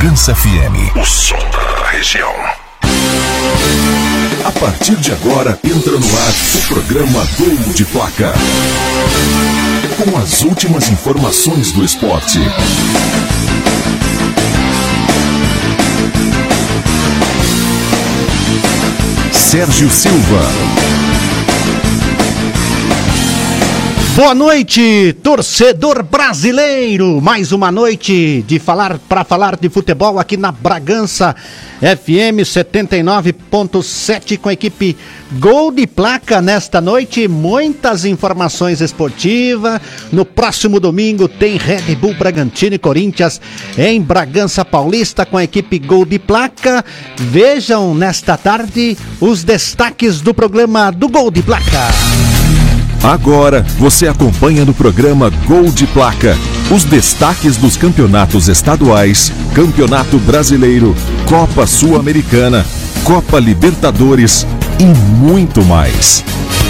Bragança FM, o som da região. A partir de agora, entra no ar o programa Gol de Placa. Com as últimas informações do esporte. Sérgio Silva. Boa noite, torcedor brasileiro. Mais uma noite para falar de futebol aqui na Bragança FM 79.7 com a equipe Gol de Placa. Nesta noite, muitas informações esportivas. No próximo domingo tem Red Bull Bragantino e Corinthians em Bragança Paulista com a equipe Gol de Placa. Vejam nesta tarde os destaques do programa do Gol de Placa. Agora você acompanha no programa Gol de Placa os destaques dos campeonatos estaduais, Campeonato Brasileiro, Copa Sul-Americana, Copa Libertadores e muito mais.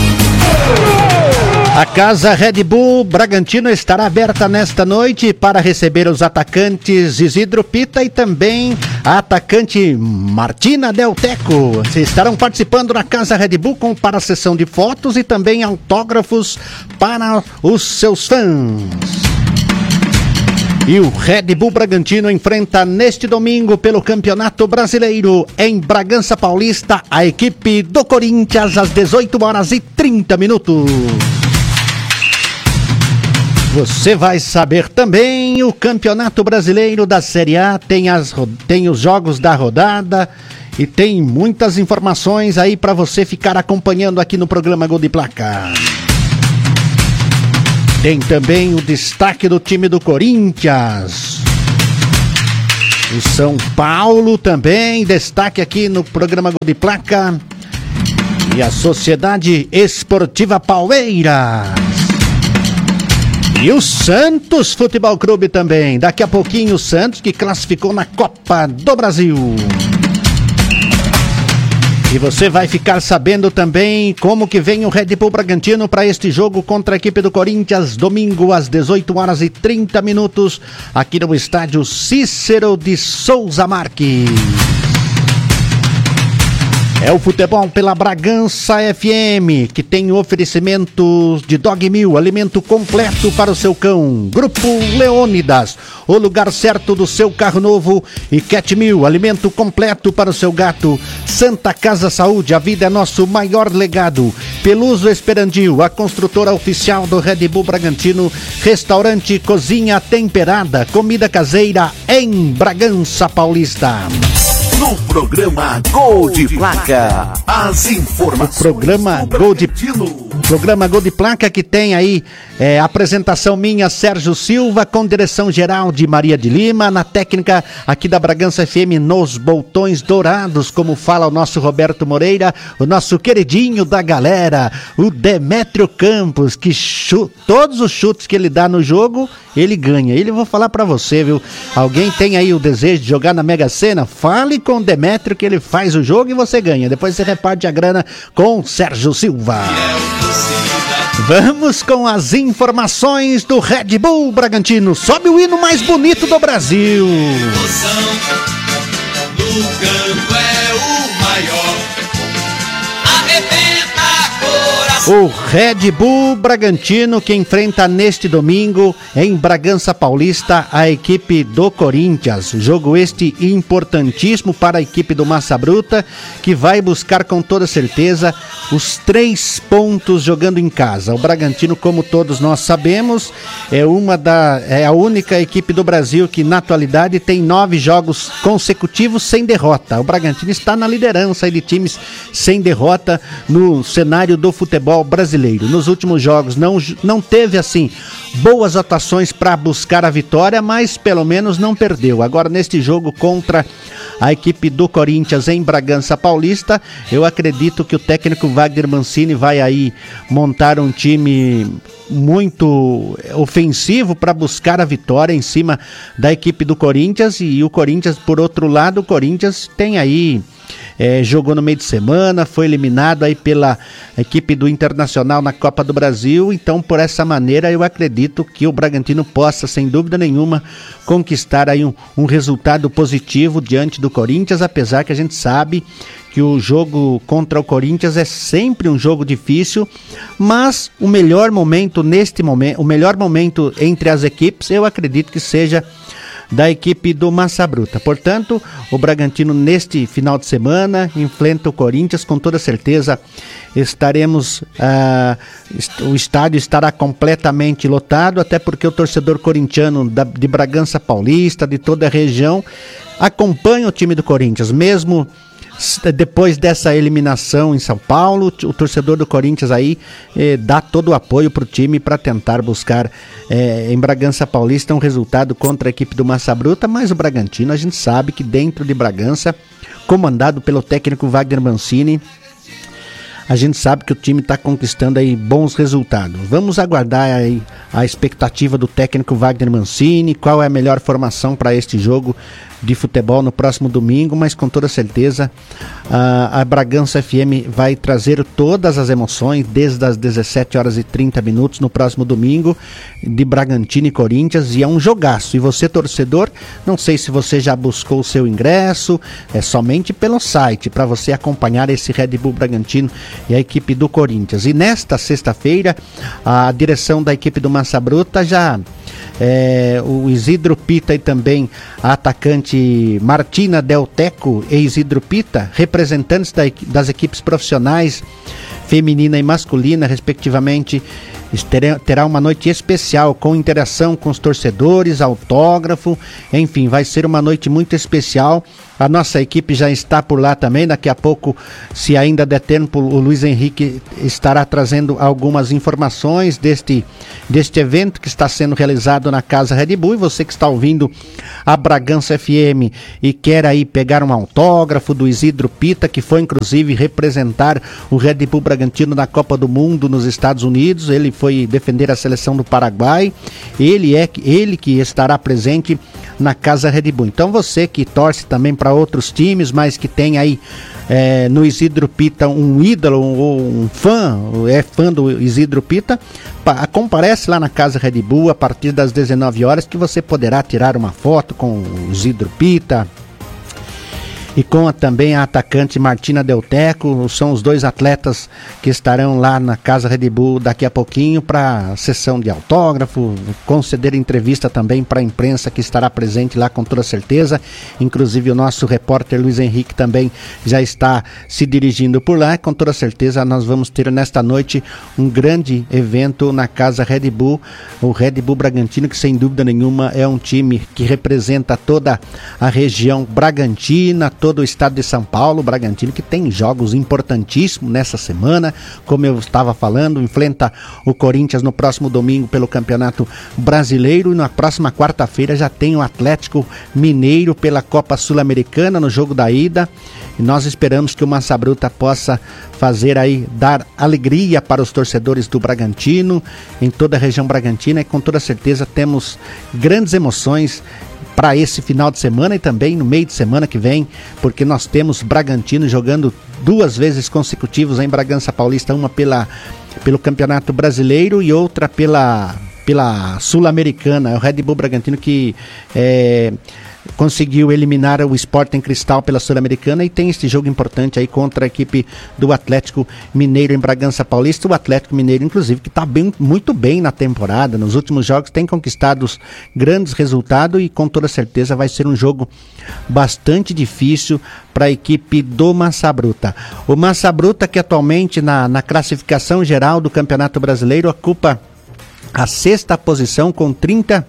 A Casa Red Bull Bragantino estará aberta nesta noite para receber os atacantes Isidro Pita e também a atacante Martina Del Teco. Estarão participando na Casa Red Bull para a sessão de fotos e também autógrafos para os seus fãs. E o Red Bull Bragantino enfrenta neste domingo pelo Campeonato Brasileiro em Bragança Paulista a equipe do Corinthians às 18h30. Você vai saber também o Campeonato Brasileiro da Série A, tem os jogos da rodada e tem muitas informações aí para você ficar acompanhando aqui no programa Gol de Placa. Tem também o destaque do time do Corinthians. O São Paulo também, destaque aqui no programa Gol de Placa. E a Sociedade Esportiva Palmeiras. E o Santos Futebol Clube também. Daqui a pouquinho o Santos que classificou na Copa do Brasil. E você vai ficar sabendo também como que vem o Red Bull Bragantino para este jogo contra a equipe do Corinthians, domingo às 18h30, aqui no estádio Cícero de Souza Marques. É o futebol pela Bragança FM, que tem oferecimento de Dog Mil, alimento completo para o seu cão. Grupo Leônidas, o lugar certo do seu carro novo. E Cat Mil, alimento completo para o seu gato. Santa Casa Saúde, a vida é nosso maior legado. Peluso Esperandil, a construtora oficial do Red Bull Bragantino. Restaurante Cozinha Temperada, comida caseira em Bragança Paulista. No programa Gol de Placa, as informações. Programa Gol de Placa que tem aí apresentação minha, Sérgio Silva, com direção geral de Maria de Lima, na técnica aqui da Bragança FM, nos botões dourados, como fala o nosso Roberto Moreira, o nosso queridinho da galera, o Demétrio Campos, que todos os chutes que ele dá no jogo, ele ganha. Ele, vou falar pra você, viu? Alguém tem aí o desejo de jogar na Mega Sena? Fale com o Demétrio que ele faz o jogo e você ganha. Depois você reparte a grana com Sérgio Silva. Vamos com as informações do Red Bull Bragantino. Sobe o hino mais bonito do Brasil. No campo é o maior. O Red Bull Bragantino que enfrenta neste domingo em Bragança Paulista a equipe do Corinthians. Jogo este importantíssimo para a equipe do Massa Bruta, que vai buscar com toda certeza os 3 pontos jogando em casa. O Bragantino, como todos nós sabemos, é a única equipe do Brasil que na atualidade tem 9 jogos consecutivos sem derrota. O Bragantino está na liderança de times sem derrota no cenário do futebol brasileiro. Nos últimos jogos não teve assim boas atuações para buscar a vitória, mas pelo menos não perdeu. Agora neste jogo contra a equipe do Corinthians em Bragança Paulista, eu acredito que o técnico Wagner Mancini vai aí montar um time muito ofensivo para buscar a vitória em cima da equipe do Corinthians. E o Corinthians, por outro lado, o Corinthians tem aí jogou no meio de semana, foi eliminado aí pela equipe do Internacional na Copa do Brasil. Então, por essa maneira, eu acredito que o Bragantino possa, sem dúvida nenhuma, conquistar aí um resultado positivo diante do Corinthians, apesar que a gente sabe que o jogo contra o Corinthians é sempre um jogo difícil, mas o melhor momento o melhor momento entre as equipes, eu acredito que seja da equipe do Massa Bruta. Portanto, o Bragantino neste final de semana enfrenta o Corinthians, com toda certeza o estádio estará completamente lotado, até porque o torcedor corintiano de Bragança Paulista, de toda a região, acompanha o time do Corinthians, mesmo depois dessa eliminação em São Paulo. O torcedor do Corinthians aí dá todo o apoio para o time para tentar buscar em Bragança Paulista um resultado contra a equipe do Massa Bruta, mas o Bragantino, a gente sabe que dentro de Bragança, comandado pelo técnico Wagner Mancini, a gente sabe que o time está conquistando aí bons resultados. Vamos aguardar aí a expectativa do técnico Wagner Mancini, qual é a melhor formação para este jogo de futebol no próximo domingo, mas com toda certeza a Bragança FM vai trazer todas as emoções desde as 17h30 no próximo domingo, de Bragantino e Corinthians, e é um jogaço. E você, torcedor, não sei se você já buscou o seu ingresso, é somente pelo site para você acompanhar esse Red Bull Bragantino e a equipe do Corinthians. E nesta sexta-feira, a direção da equipe do Massa Bruta o Isidro Pita e também a atacante Martina Del Teco e Isidro Pita, representantes das equipes profissionais feminina e masculina, respectivamente, terá uma noite especial com interação com os torcedores, autógrafo, enfim, vai ser uma noite muito especial. A nossa equipe já está por lá também. Daqui a pouco, se ainda der tempo, o Luiz Henrique estará trazendo algumas informações deste evento que está sendo realizado na Casa Red Bull. E você que está ouvindo a Bragança FM e quer aí pegar um autógrafo do Isidro Pita, que foi inclusive representar o Red Bull Bragantino na Copa do Mundo nos Estados Unidos, ele foi defender a seleção do Paraguai, ele que estará presente na Casa Red Bull. Então você que torce também para outros times, mas que tem aí no Isidro Pita um ídolo ou um fã, é fã do Isidro Pita, comparece lá na Casa Red Bull a partir das 19h, que você poderá tirar uma foto com o Isidro Pita e com também a atacante Martina Del Teco. São os dois atletas que estarão lá na Casa Red Bull daqui a pouquinho para a sessão de autógrafo, conceder entrevista também para a imprensa que estará presente lá com toda certeza. Inclusive o nosso repórter Luiz Henrique também já está se dirigindo por lá. Com toda certeza nós vamos ter nesta noite um grande evento na Casa Red Bull, o Red Bull Bragantino, que sem dúvida nenhuma é um time que representa toda a região bragantina, todo o estado de São Paulo. O Bragantino que tem jogos importantíssimos nessa semana, como eu estava falando, enfrenta o Corinthians no próximo domingo pelo Campeonato Brasileiro, e na próxima quarta-feira já tem o Atlético Mineiro pela Copa Sul-Americana no jogo da ida, e nós esperamos que o Massa Bruta possa dar alegria para os torcedores do Bragantino em toda a região bragantina, e com toda certeza temos grandes emoções para esse final de semana e também no meio de semana que vem, porque nós temos Bragantino jogando 2 vezes consecutivas em Bragança Paulista, uma pelo Campeonato Brasileiro e outra pela Sul-Americana. É o Red Bull Bragantino que conseguiu eliminar o Sporting Cristal pela Sul-Americana, e tem este jogo importante aí contra a equipe do Atlético Mineiro em Bragança Paulista. O Atlético Mineiro, inclusive, que está muito bem na temporada, nos últimos jogos tem conquistado grandes resultados, e com toda certeza vai ser um jogo bastante difícil para a equipe do Massa Bruta. O Massa Bruta, que atualmente na classificação geral do Campeonato Brasileiro ocupa a 6ª posição com 31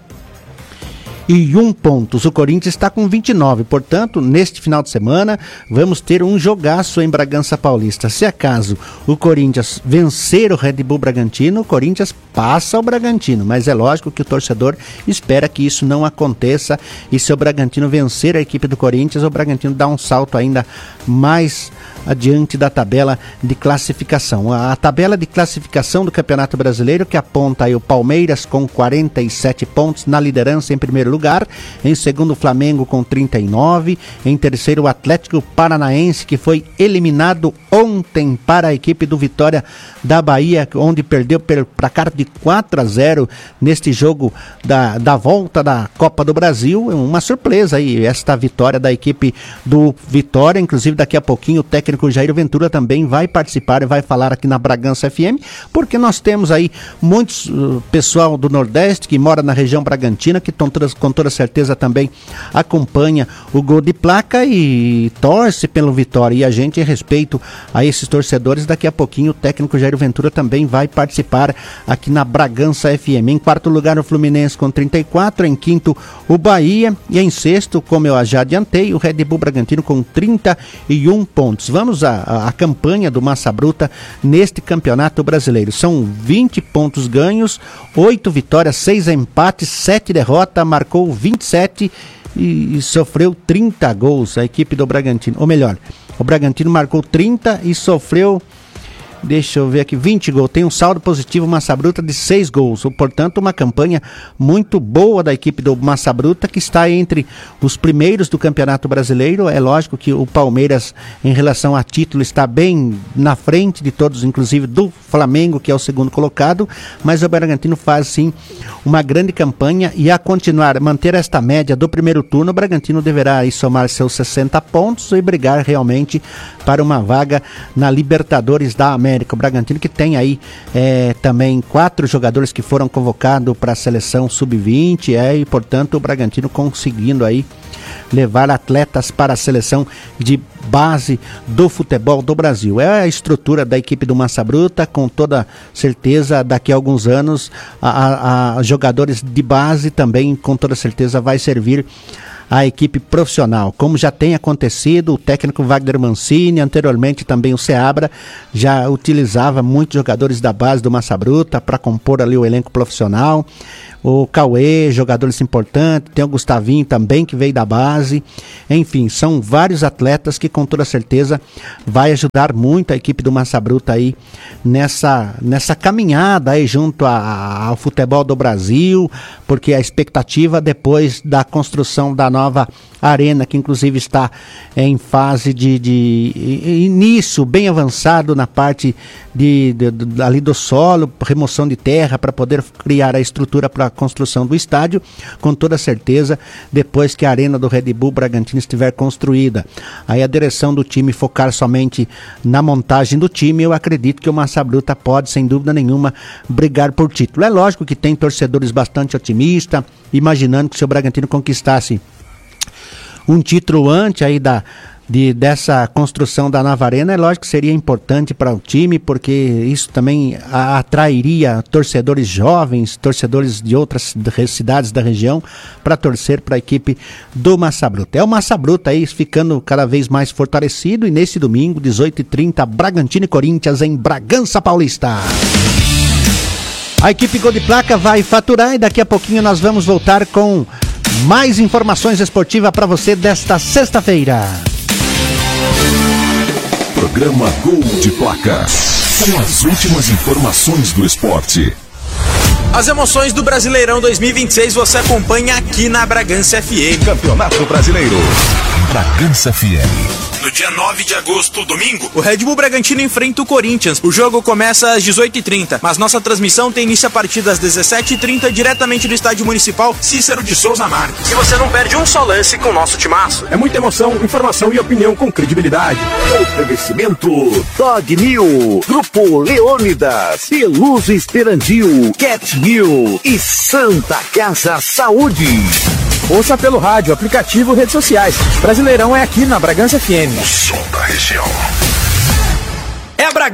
pontos. O Corinthians está com 29. Portanto, neste final de semana vamos ter um jogaço em Bragança Paulista. Se acaso o Corinthians vencer o Red Bull Bragantino, o Corinthians passa o Bragantino, mas é lógico que o torcedor espera que isso não aconteça, e se o Bragantino vencer a equipe do Corinthians, o Bragantino dá um salto ainda mais adiante da tabela de classificação. A tabela de classificação do Campeonato Brasileiro, que aponta aí o Palmeiras com 47 pontos na liderança em primeiro lugar. Em segundo, o Flamengo com 39. Em terceiro, o Atlético Paranaense, que foi eliminado ontem para a equipe do Vitória da Bahia, onde perdeu pelo placar de 4-0 neste jogo da volta da Copa do Brasil. Uma surpresa aí, esta vitória da equipe do Vitória. Inclusive, daqui a pouquinho, o técnico Jair Ventura também vai participar e vai falar aqui na Bragança FM, porque nós temos aí muitos pessoal do Nordeste que mora na região Bragantina, que com toda certeza também acompanha o Gol de Placa e torce pelo Vitória. E a gente, em respeito a esses torcedores, daqui a pouquinho o técnico Jair Ventura também vai participar aqui na Bragança FM. Em quarto lugar, o Fluminense com 34, em quinto, o Bahia, e em sexto, como eu já adiantei, o Red Bull Bragantino com 31 pontos. Vamos à campanha do Massa Bruta neste Campeonato Brasileiro. São 20 pontos ganhos, 8 vitórias, 6 empates, 7 derrotas, marcou 27 e sofreu 30 gols a equipe do Bragantino. Ou melhor, o Bragantino marcou 30 e sofreu, deixa eu ver aqui, 20 gols. Tem um saldo positivo Massa Bruta de 6 gols. Portanto, uma campanha muito boa da equipe do Massa Bruta, que está entre os primeiros do Campeonato Brasileiro. É lógico que o Palmeiras, em relação a título, está bem na frente de todos, inclusive do Flamengo, que é o segundo colocado. Mas o Bragantino faz, sim, uma grande campanha, e a continuar, manter esta média do primeiro turno, o Bragantino deverá aí somar seus 60 pontos e brigar realmente para uma vaga na Libertadores da América. O Bragantino, que tem aí também 4 jogadores que foram convocados para a seleção sub-20, e portanto o Bragantino conseguindo aí levar atletas para a seleção de base do futebol do Brasil. É a estrutura da equipe do Massa Bruta, com toda certeza daqui a alguns anos a jogadores de base também com toda certeza vai servir a equipe profissional, como já tem acontecido. O técnico Wagner Mancini, anteriormente também o Seabra, já utilizava muitos jogadores da base do Massa Bruta para compor ali o elenco profissional. O Cauê, jogadores importantes, tem o Gustavinho também, que veio da base. Enfim, são vários atletas que com toda certeza vai ajudar muito a equipe do Massa Bruta aí nessa caminhada aí junto ao futebol do Brasil, porque a expectativa depois da construção da nova arena, que inclusive está em fase de início bem avançado na parte ali do solo, remoção de terra para poder criar a estrutura para a construção do estádio, com toda certeza, depois que a arena do Red Bull Bragantino estiver construída, aí a direção do time focar somente na montagem do time, eu acredito que o Massa Bruta pode, sem dúvida nenhuma, brigar por título. É lógico que tem torcedores bastante otimistas, imaginando que se o Bragantino conquistasse um título antes aí dessa construção da nova arena, é lógico que seria importante para o time, porque isso também atrairia torcedores jovens, torcedores de outras cidades da região, para torcer para a equipe do Massa Bruta. É o Massa Bruta aí ficando cada vez mais fortalecido, e nesse domingo, 18h30, Bragantino e Corinthians em Bragança Paulista. A equipe Gol de Placa vai faturar, e daqui a pouquinho nós vamos voltar com mais informações esportivas para você desta sexta-feira. Programa Gol de Placa. Com as últimas informações do esporte. As emoções do Brasileirão 2026 você acompanha aqui na Bragança FM. Campeonato Brasileiro. Bragança FM. No dia 9 de agosto, domingo, o Red Bull Bragantino enfrenta o Corinthians. O jogo começa às 18h30, mas nossa transmissão tem início a partir das 17h30, diretamente do Estádio Municipal Cícero de Souza Marques. E você não perde um só lance com o nosso timaço. É muita emoção, informação e opinião com credibilidade. Oferecimento Dog New, Grupo Leônidas, Peluso Esperandil, Cat New e Santa Casa Saúde. Ouça pelo rádio, aplicativo, redes sociais. Brasileirão é aqui na Bragança FM. O som da região. É a Bragança.